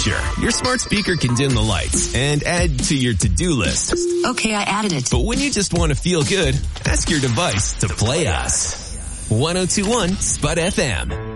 feature. Your smart speaker can dim the lights and add to your to-do list. Okay, I added it. But when you just want to feel good, ask your device to play us. 102.1 Spud FM.